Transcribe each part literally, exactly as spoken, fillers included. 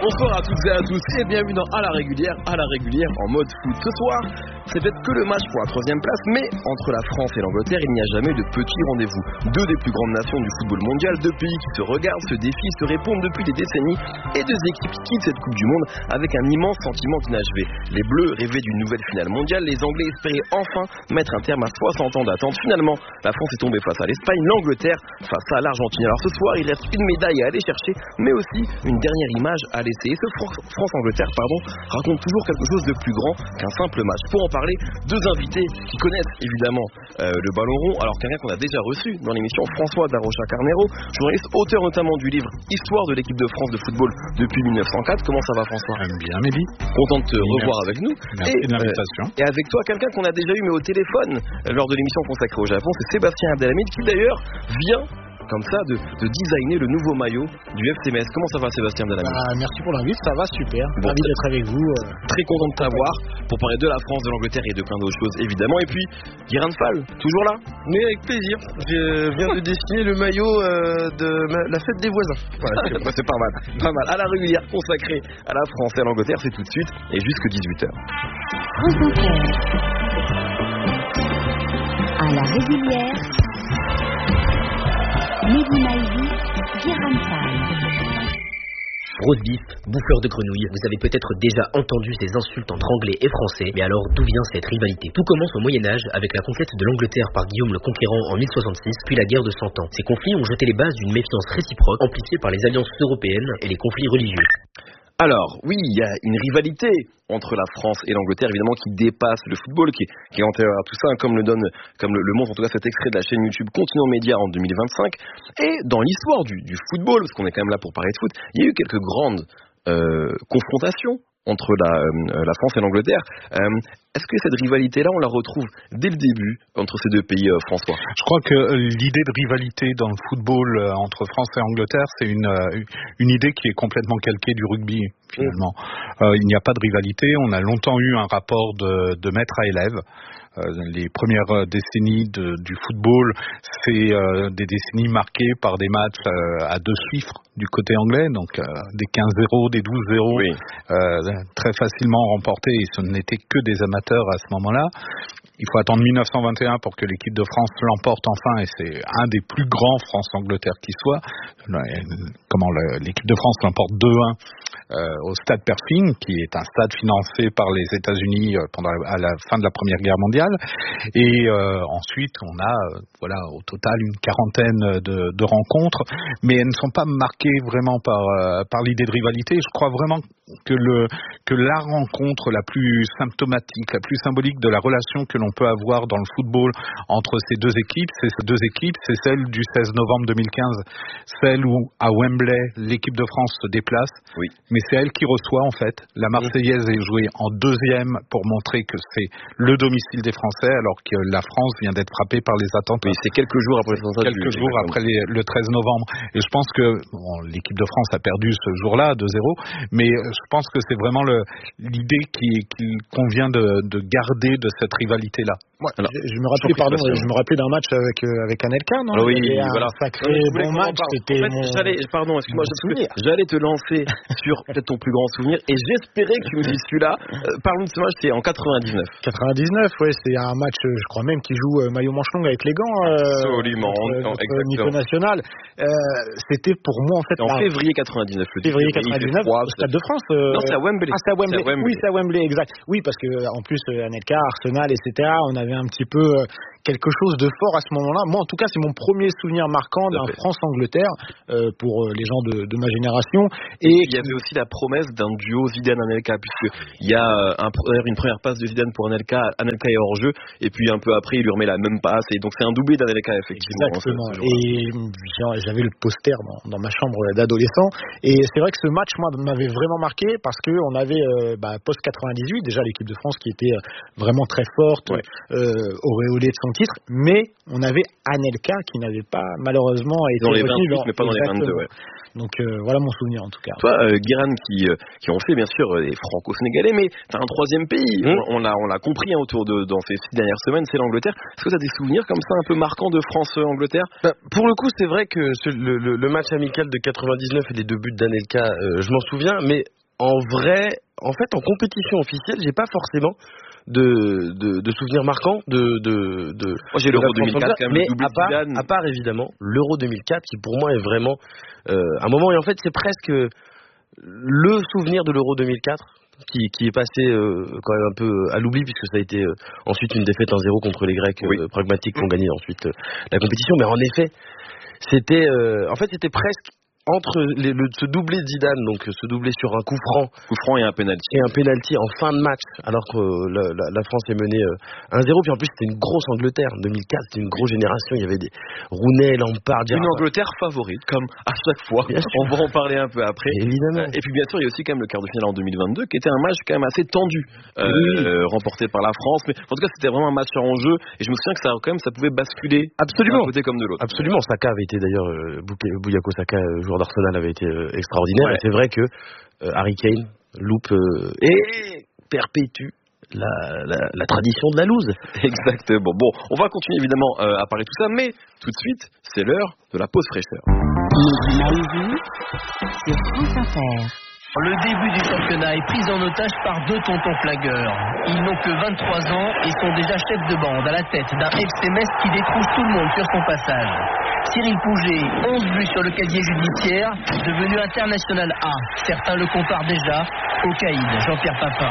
Bonsoir à toutes et à tous et bienvenue dans À la régulière, à la régulière en mode foot. Ce soir, c'est peut-être que le match pour la troisième place, mais entre la France et l'Angleterre, il n'y a jamais de petits rendez-vous. Deux des plus grandes nations du football mondial, deux pays qui se regardent, se défient, se répondent depuis des décennies, et deux équipes qui quittent cette Coupe du Monde avec un immense sentiment d'inachevé. Les Bleus rêvaient d'une nouvelle finale mondiale, les Anglais espéraient enfin mettre un terme à soixante ans d'attente. Finalement, la France est tombée face à l'Espagne, l'Angleterre face à l'Argentine. Alors ce soir, il reste une médaille à aller chercher, mais aussi une dernière image à laisser. Et ce France-Angleterre pardon, raconte toujours quelque chose de plus grand qu'un simple match. Pour en parler, deux invités qui connaissent évidemment euh, le ballon rond, alors quelqu'un qu'on a déjà reçu dans l'émission, François Darocha-Carnero, journaliste, auteur notamment du livre Histoire de l'équipe de France de football depuis mille neuf cent quatre. Comment ça va, François? Bien, Mehdi. Content de te oui, revoir merci. avec nous. Merci et, de l'invitation. Euh, et avec toi, quelqu'un qu'on a déjà eu mais au téléphone euh, lors de l'émission consacrée au Japon, c'est Sébastien Abdelhamid qui d'ailleurs vient comme ça de, de designer le nouveau maillot du F C Metz. Comment ça va, Sébastien Abdelhamid? Bah, merci pour l'invite, ça va super. Bon, Ravi d'être avec vous. Euh... Très content de t'avoir pour parler de la France, de l'Angleterre et de plein d'autres choses évidemment. Et puis, Guérin Fall, toujours là? Mais avec plaisir. Je viens de dessiner le maillot euh, de la fête des voisins. Voilà, c'est, c'est pas mal. Pas mal. À la régulière consacrée à la France et à l'Angleterre, c'est tout de suite et jusque dix-huit heures. France Inter. À la régulière. Mehdi Maizi, Guérin Fall. Rose beef, bouffeur de grenouilles, vous avez peut-être déjà entendu ces insultes entre anglais et français, mais alors d'où vient cette rivalité? Tout commence au Moyen-Âge avec la conquête de l'Angleterre par Guillaume le Conquérant en mille soixante-six, puis la guerre de Cent Ans. Ces conflits ont jeté les bases d'une méfiance réciproque amplifiée par les alliances européennes et les conflits religieux. Alors, oui, il y a une rivalité entre la France et l'Angleterre, évidemment, qui dépasse le football, qui est, qui est antérieure à tout ça, comme le donne, comme le, le montre en tout cas cet extrait de la chaîne YouTube Continent Média en deux mille vingt-cinq. Et dans l'histoire du, du football, parce qu'on est quand même là pour parler de foot, il y a eu quelques grandes euh, confrontations entre la, euh, la France et l'Angleterre. Euh, est-ce que cette rivalité-là, on la retrouve dès le début entre ces deux pays, euh, François? Je crois que l'idée de rivalité dans le football euh, entre France et Angleterre, c'est une, euh, une idée qui est complètement calquée du rugby, finalement. Mmh. Euh, il n'y a pas de rivalité. On a longtemps eu un rapport de, de maître à élève. Euh, les premières décennies de, du football, c'est euh, des décennies marquées par des matchs euh, à deux chiffres du côté anglais, donc euh, des quinze zéro, des douze zéro, oui. euh, très facilement remportés, et ce n'étaient que des amateurs à ce moment-là. Il faut attendre mille neuf cent vingt et un pour que l'équipe de France l'emporte enfin, et c'est un des plus grands France-Angleterre qui soit. Comment le, l'équipe de France l'emporte deux un euh, au stade Pershing, qui est un stade financé par les États-Unis euh, pendant la, à la fin de la Première Guerre mondiale. Et euh, ensuite, on a euh, voilà au total une quarantaine de, de rencontres, mais elles ne sont pas marquées vraiment par euh, par l'idée de rivalité. Je crois vraiment que le que la rencontre la plus symptomatique, la plus symbolique de la relation que l'on peut avoir dans le football entre ces deux équipes, c'est ces deux équipes, c'est celle du seize novembre deux mille quinze, celle où à Wembley l'équipe de France se déplace, oui. mais c'est elle qui reçoit en fait. La Marseillaise est jouée en deuxième pour montrer que c'est le domicile des Français, alors que la France vient d'être frappée par les attentats. Oui, c'est quelques jours après quelques jours après les, le treize novembre. Et je pense que bon, l'équipe de France a perdu ce jour-là deux zéro, mais je pense que c'est vraiment le, l'idée qui, qui convient de, de garder de cette rivalité-là. Ouais, alors, je, je me rappelais, pardon, je me rappelais d'un match avec euh, avec Anelka, non? Alors oui, un voilà. Sacré bon match. C'était en fait, mon... j'allais, pardon, excuse-moi, je, j'allais te lancer sur peut-être ton plus grand souvenir, et j'espérais que tu me dises celui-là. Euh, parlons de ce match, c'est en quatre-vingt-dix-neuf. quatre-vingt-dix-neuf, ouais, c'est un match, je crois même qu'il joue euh, maillot manche longue avec les gants. Euh, Absolument, euh, au niveau national. Euh, c'était pour moi en fait. En la... février quatre-vingt-dix-neuf. Le février quatre-vingt-dix-neuf, au Stade de France. Euh... Non, c'est à Wembley. Ah, c'est à Wembley. C'est à Wembley. Oui, c'est à Wembley, exact. Oui, parce que en plus Anelka, Arsenal, et cetera. On avait un petit peu euh, quelque chose de fort à ce moment-là. Moi, en tout cas, c'est mon premier souvenir marquant d'un France-Angleterre euh, pour euh, les gens de, de ma génération. Et il y avait aussi la promesse d'un duo Zidane-Anelka, puisque il y a un, une première passe de Zidane pour Anelka, Anelka est hors jeu, et puis un peu après, il lui remet la même passe, et donc c'est un doublé d'Anelka, effectivement. Exactement. Ce, ce et j'avais le poster dans, dans ma chambre d'adolescent, et c'est vrai que ce match, moi, m'avait vraiment marqué parce que on avait euh, bah, post quatre-vingt-dix-huit déjà l'équipe de France qui était vraiment très forte, ouais. euh, auréolée de son titre, mais on avait Anelka qui n'avait pas malheureusement été dans les vingt-huit, dans, mais pas dans les vingt-deux. Ouais. Donc euh, voilà mon souvenir en tout cas. Toi, euh, Guéran, qui, euh, qui ont fait bien sûr euh, les franco-sénégalais, mais t'as un troisième pays, mmh. on, on, l'a, on l'a compris hein, autour de, dans ces six dernières semaines, c'est l'Angleterre. Est-ce que t'as des souvenirs comme ça un peu marquants de France-Angleterre? bah, Pour le coup, c'est vrai que ce, le, le, le match amical de quatre-vingt-dix-neuf et les deux buts d'Anelka, euh, je m'en souviens, mais en vrai, en fait, en compétition officielle, j'ai pas forcément de, de, de souvenirs marquants de, de, de moi j'ai l'Euro deux mille quatre quand même, mais à part, à part évidemment l'Euro deux mille quatre qui pour moi est vraiment euh, un moment, et en fait c'est presque le souvenir de l'Euro deux mille quatre qui, qui est passé euh, quand même un peu à l'oubli, puisque ça a été euh, ensuite une défaite un zéro contre les Grecs oui. euh, pragmatiques qui ont gagné ensuite euh, la compétition. Mais en effet c'était euh, en fait c'était presque entre les, le, ce doublé de Zidane, donc ce doublé sur un coup franc, coup franc et un penalty, et un penalty en fin de match, alors que euh, la, la, la France est menée euh, un zéro. Puis en plus c'était une grosse Angleterre. deux mille quatre, c'était une grosse génération. Il y avait des Rooney, Lampard, Gerrard. Une Angleterre favorite, comme à chaque fois. On va en parler un peu après. Évidemment. Et puis bien sûr, il y a aussi quand même le quart de finale en deux mille vingt-deux, qui était un match quand même assez tendu, euh, oui. euh, remporté par la France. Mais en tout cas, c'était vraiment un match en jeu. Et je me souviens que ça quand même, ça pouvait basculer absolument d'un côté comme de l'autre. Absolument. Saka avait été d'ailleurs, euh, Bukayo Saka, joueur d'Arsenal, avait été extraordinaire. Ouais. Et c'est vrai que euh, Harry Kane loupe euh, et perpétue la, la, la tradition de la loose. Exactement. Bon, on va continuer évidemment euh, à parler de tout ça, mais tout de suite, c'est l'heure de la pause fraîcheur. Sur France Inter. Le début du championnat est pris en otage par deux tontons flagueurs. Ils n'ont que vingt-trois ans et sont déjà chefs de bande à la tête d'un F C Metz qui détrousse tout le monde sur son passage. Cyril Pouget, onze buts sur le casier judiciaire, devenu international A. Certains le comparent déjà au caïd Jean-Pierre Papin.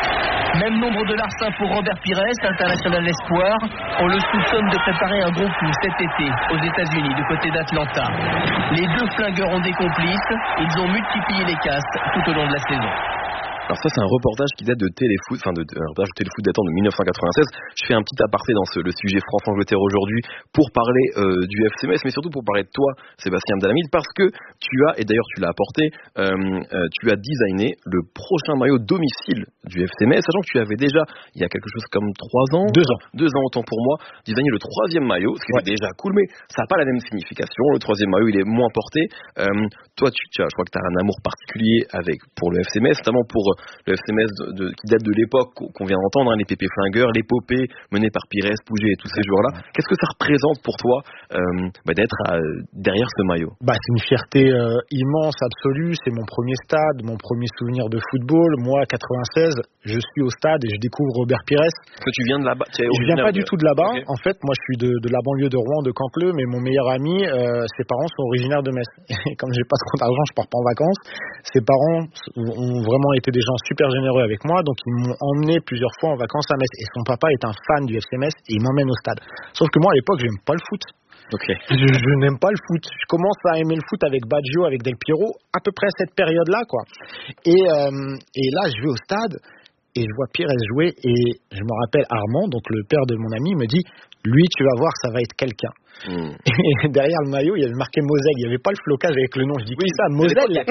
Même nombre de larcins pour Robert Pires, international espoir. On le soupçonne de préparer un gros coup cet été aux États-Unis du côté d'Atlanta. Les deux flingueurs ont des complices. Ils ont multiplié les casses tout au long de la saison. Alors ça c'est un reportage qui date de Téléfoot, enfin de, un reportage de Téléfoot datant de dix-neuf cent quatre-vingt-seize. Je fais un petit aparté dans ce, le sujet France-Angleterre aujourd'hui pour parler euh, du F C Metz, mais surtout pour parler de toi, Sébastien Abdelhamid, parce que tu as, et d'ailleurs tu l'as apporté, euh, euh, tu as designé le prochain maillot domicile du F C Metz, sachant que tu avais déjà, il y a quelque chose comme trois ans, deux ans, deux ans autant pour moi, designé le troisième maillot, ce qui ouais. est déjà cool, mais ça n'a pas la même signification. Le troisième maillot il est moins porté. Euh, toi, tu, tu as, je crois que tu as un amour particulier avec pour le F C Metz, notamment pour le F C Metz de, de, qui date de l'époque qu'on vient d'entendre, hein, les Pépé Flingueurs, l'épopée menée par Pires, Pouget et tous ces joueurs-là. Qu'est-ce que ça représente pour toi euh, bah, d'être à, derrière ce maillot? Bah, c'est une fierté euh, immense, absolue. C'est mon premier stade, mon premier souvenir de football. Moi, quatre-vingt-seize, je suis au stade et je découvre Robert Pires. Parce que tu viens de là-bas? Je viens pas de... du tout de là-bas. Okay. En fait, moi, je suis de, de la banlieue de Rouen, de Campleux, mais mon meilleur ami, euh, ses parents sont originaires de Metz. Et comme j'ai pas trop d'argent, je pars pas en vacances. Ses parents ont vraiment été des gens super généreux avec moi, donc ils m'ont emmené plusieurs fois en vacances à Metz. Et son papa est un fan du F C Metz et il m'emmène au stade. Sauf que moi, à l'époque, j'aime pas le foot. Okay. Je, je n'aime pas le foot. Je commence à aimer le foot avec Baggio, avec Del Piero, à peu près à cette période-là, quoi. Et, euh, et là, je vais au stade et je vois Pires jouer et je me rappelle Armand, donc le père de mon ami, me dit lui, tu vas voir, ça va être quelqu'un. Mmh. Et derrière le maillot, il y avait marqué Moselle. Il n'y avait pas le flocage avec le nom. Je dis oui, ça, Moselle.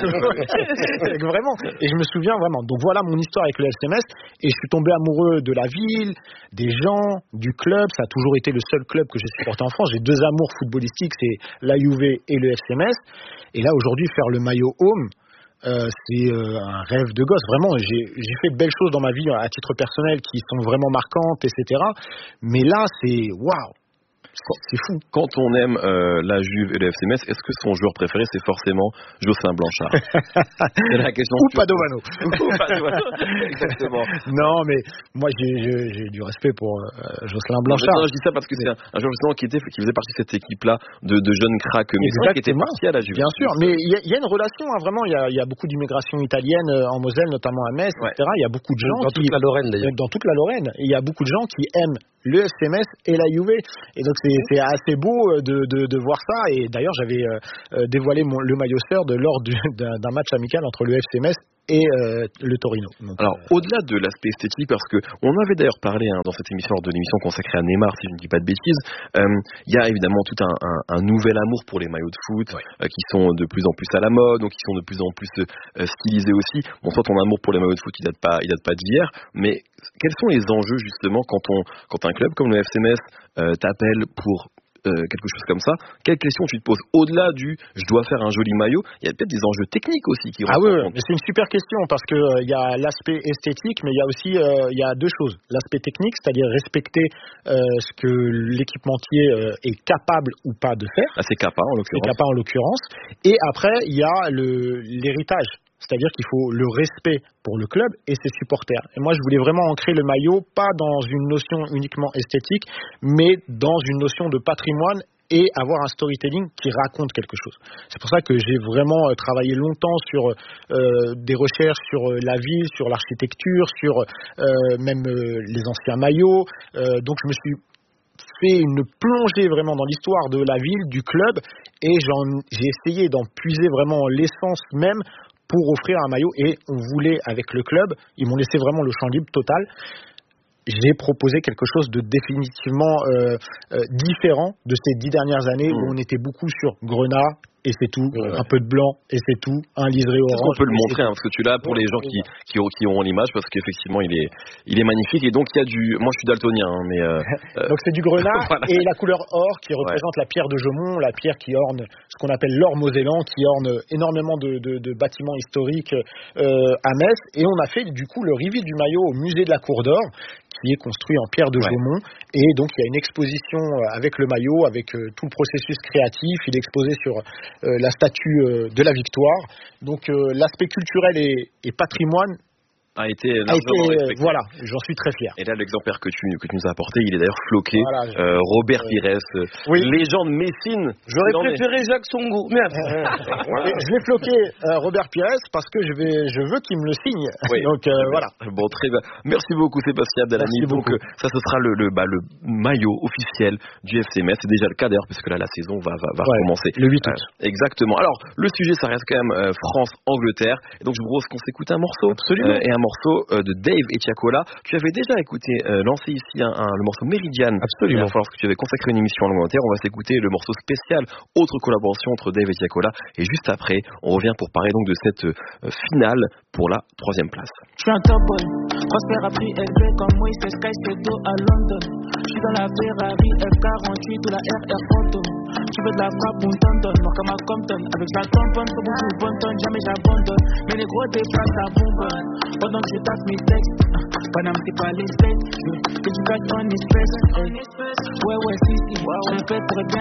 Vraiment. Et je me souviens vraiment. Donc voilà mon histoire avec le F C Metz. Et je suis tombé amoureux de la ville, des gens, du club. Ça a toujours été le seul club que j'ai supporté en France. J'ai deux amours footballistiques, c'est la Juve et le F C Metz. Et là, aujourd'hui, faire le maillot home, Euh, c'est euh, un rêve de gosse. Vraiment, j'ai, j'ai fait de belles choses dans ma vie à titre personnel qui sont vraiment marquantes, et cetera. Mais là, c'est waouh, c'est fou. Quand on aime euh, la Juve et le F C Metz, est-ce que son joueur préféré c'est forcément Jocelyn Blanchard? C'est la question. Ou Padovano. Ou Padovano. Exactement. Non, mais moi j'ai, j'ai, j'ai du respect pour euh, Jocelyn Blanchard. Non, je dis ça parce que c'est un, un joueur justement qui était, qui faisait partie de cette équipe-là de, de jeunes cracks mais qui étaient partis à la Juve. Bien sûr, mais il y, y a une relation, hein, vraiment. Il y a, y a beaucoup d'immigration italienne en Moselle, notamment à Metz, ouais. et cetera. Il y a beaucoup de gens dans qui, toute la Lorraine d'ailleurs. Dans toute la Lorraine, il y a beaucoup de gens qui aiment le F C Metz et la Juve, et donc c'est, c'est assez beau de, de, de voir ça. Et d'ailleurs, j'avais euh, dévoilé mon, le maillot Sterd lors du, d'un, d'un match amical entre le F C Metz et euh, le Torino. Donc, Alors, euh, au-delà de l'aspect esthétique, parce que on avait d'ailleurs parlé hein, dans cette émission, lors de l'émission consacrée à Neymar, si je ne dis pas de bêtises, il euh, y a évidemment tout un, un, un nouvel amour pour les maillots de foot, ouais. euh, qui sont de plus en plus à la mode, donc qui sont de plus en plus euh, stylisés aussi. Bon, soit ton amour pour les maillots de foot, il date pas, il date pas d'hier, mais quels sont les enjeux justement quand on, quand un club comme le F C Metz euh, t'appelle pour Euh, quelque chose comme ça, quelles questions tu te poses au-delà du je dois faire un joli maillot? Il y a peut-être des enjeux techniques aussi qui ah oui, oui. C'est une super question parce que il euh, y a l'aspect esthétique, mais il y a aussi il euh, y a deux choses. L'aspect technique, c'est-à-dire respecter euh, ce que l'équipementier euh, est capable ou pas de faire. Ah, c'est Kappa en l'occurrence. C'est Kappa en l'occurrence. Et après il y a le l'héritage. C'est-à-dire qu'il faut le respect pour le club et ses supporters. Et moi, je voulais vraiment ancrer le maillot, pas dans une notion uniquement esthétique, mais dans une notion de patrimoine et avoir un storytelling qui raconte quelque chose. C'est pour ça que j'ai vraiment travaillé longtemps sur euh, des recherches sur la ville, sur l'architecture, sur euh, même euh, les anciens maillots. Euh, donc, je me suis fait une plongée vraiment dans l'histoire de la ville, du club, et j'en, j'ai essayé d'en puiser vraiment l'essence même pour offrir un maillot, et on voulait avec le club, ils m'ont laissé vraiment le champ libre total. J'ai proposé quelque chose de définitivement euh, euh, différent de ces dix dernières années mmh. où on était beaucoup sur Grenat et c'est tout, ouais. un peu de blanc et c'est tout, un liseré orange. Est-ce qu'on peut le montrer hein, parce que tu l'as pour les gens qui, qui, qui auront l'image parce qu'effectivement il est, il est magnifique et donc il y a du, moi je suis daltonien hein, mais euh, donc c'est du Grenat voilà. Et la couleur or qui représente ouais. la pierre de Jaumont, la pierre qui orne ce qu'on appelle l'or mosellan, qui orne énormément de, de, de bâtiments historiques euh, à Metz, et on a fait du coup le reveal du maillot au musée de la Cour d'Or qui est construit en pierre de ouais. Jaumont, et donc il y a une exposition avec le maillot, avec euh, tout le processus créatif, il est exposé sur euh, la statue euh, de la Victoire, donc euh, l'aspect culturel et, et patrimoine a été largement respecté. Voilà, j'en suis très fier. Et là, l'exemplaire que tu, que tu nous as apporté, il est d'ailleurs floqué. Voilà, je... euh, Robert euh... Pires, euh, oui. légende messine. J'aurais préféré est... Jacques Songo. Merde. Voilà. Je l'ai floqué euh, Robert Pires parce que je vais, je veux qu'il me le signe. Oui. Donc euh, voilà. Bon, très bien. Merci beaucoup Sébastien Abdelhamid. Donc euh, ça, ce sera le, le, bah, le maillot officiel du F C Metz. C'est déjà le cas d'ailleurs, parce que là, la saison va, va, va ouais, recommencer. Le huit août. Euh, exactement. Alors, le sujet, ça reste quand même euh, France-Angleterre. Et donc, je vous propose qu'on s'écoute un morceau. Absolument. Euh, et un morceau euh, de Dave Echiakola. Tu avais déjà écouté, euh, lancé ici un, un, le morceau Meridian. Absolument. Lorsque tu avais consacré une émission en Angleterre, on va s'écouter le morceau spécial, autre collaboration entre Dave Echiakola. Et juste après, on revient pour parler donc de cette euh, finale pour la troisième place. Je suis un top boy, prospère à prix élevé comme Moïse Skystedo à London. Je suis dans la Ferrari F quarante-huit ou la R R Phantom. Tu veux de la frappe ou une tonton, noir comme un Compton. Avec la tamponne, c'est beaucoup de bonne tonne, jamais j'abandonne. Mais les gros déplacent la bonbonne. Pendant que je tape mes textes, Paname c'est pas les states. Que tu gagnes en espèces. Ouais ouais si si, je le fais très bien